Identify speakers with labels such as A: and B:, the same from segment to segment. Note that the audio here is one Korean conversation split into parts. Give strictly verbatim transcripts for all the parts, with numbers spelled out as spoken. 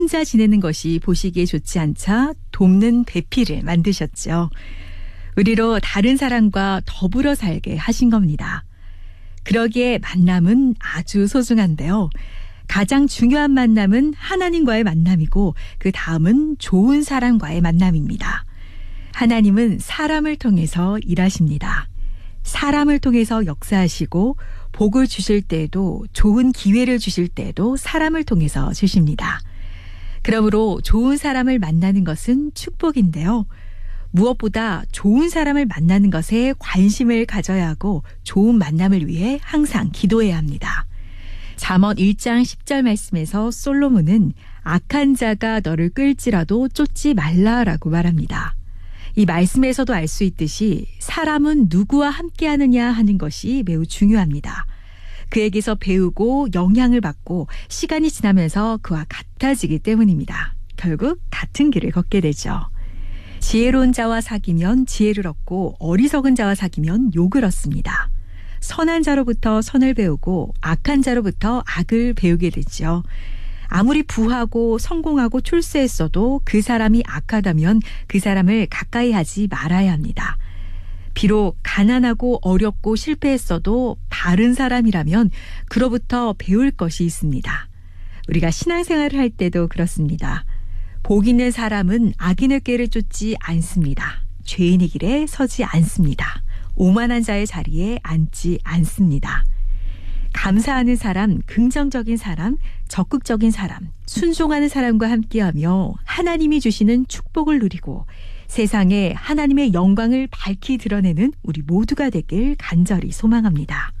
A: 혼자 지내는 것이 보시기에 좋지 않자 돕는 배필을 만드셨죠. 우리로 다른 사람과 더불어 살게 하신 겁니다. 그러기에 만남은 아주 소중한데요. 가장 중요한 만남은 하나님과의 만남이고 그 다음은 좋은 사람과의 만남입니다. 하나님은 사람을 통해서 일하십니다. 사람을 통해서 역사하시고 복을 주실 때에도 좋은 기회를 주실 때에도 사람을 통해서 주십니다. 그러므로 좋은 사람을 만나는 것은 축복인데요. 무엇보다 좋은 사람을 만나는 것에 관심을 가져야 하고 좋은 만남을 위해 항상 기도해야 합니다. 잠언 일 장 십 절 말씀에서 솔로몬은 악한 자가 너를 끌지라도 쫓지 말라라고 말합니다. 이 말씀에서도 알 수 있듯이 사람은 누구와 함께하느냐 하는 것이 매우 중요합니다. 그에게서 배우고 영향을 받고 시간이 지나면서 그와 같아지기 때문입니다. 결국 같은 길을 걷게 되죠. 지혜로운 자와 사귀면 지혜를 얻고 어리석은 자와 사귀면 욕을 얻습니다. 선한 자로부터 선을 배우고 악한 자로부터 악을 배우게 되죠. 아무리 부하고 성공하고 출세했어도 그 사람이 악하다면 그 사람을 가까이 하지 말아야 합니다. 비록 가난하고 어렵고 실패했어도 바른 사람이라면 그로부터 배울 것이 있습니다. 우리가 신앙생활을 할 때도 그렇습니다. 복 있는 사람은 악인의 꾀를 쫓지 않습니다. 죄인의 길에 서지 않습니다. 오만한 자의 자리에 앉지 않습니다. 감사하는 사람, 긍정적인 사람, 적극적인 사람, 순종하는 사람과 함께하며 하나님이 주시는 축복을 누리고 세상에 하나님의 영광을 밝히 드러내는 우리 모두가 되길 간절히 소망합니다.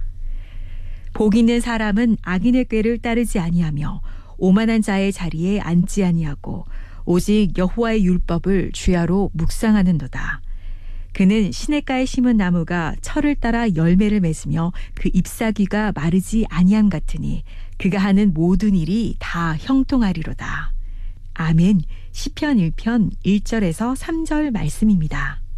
A: 복 있는 사람은 악인의 꾀를 따르지 아니하며 오만한 자의 자리에 앉지 아니하고 오직 여호와의 율법을 주야로 묵상하는도다. 그는 시냇가에 심은 나무가 철을 따라 열매를 맺으며 그 잎사귀가 마르지 아니함 같으니 그가 하는 모든 일이 다 형통하리로다. 아멘. 시편 일 편 일 절에서 삼 절 말씀입니다.